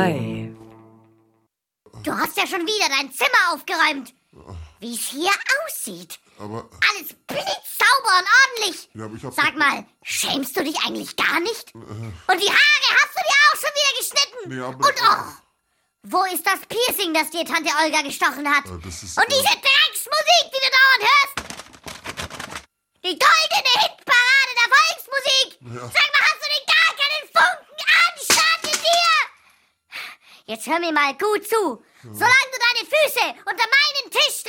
Hi. Du hast ja schon wieder dein Zimmer aufgeräumt. Wie es hier aussieht. Aber... Alles blitzsauber und ordentlich. Ja, aber ich hab... Sag mal, schämst du dich eigentlich gar nicht? Und die Haare hast du dir auch schon wieder geschnitten? Nee, aber... Und wo ist das Piercing, das dir Tante Olga gestochen hat? Das ist... Und diese Drecksmusik, die du dauernd hörst? Die goldene Hitparade der Volksmusik! Ja. Sag mal, hast du denn gar keinen Funken Anstand in dir? Jetzt hör mir mal gut zu. Solange du deine Füße unter meinen Tisch